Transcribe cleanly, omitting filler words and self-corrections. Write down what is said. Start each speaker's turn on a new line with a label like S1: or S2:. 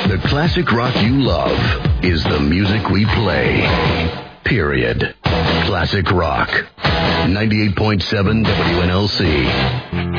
S1: The classic rock you love is the music we play. Period. Classic rock. 98.7 WNLC.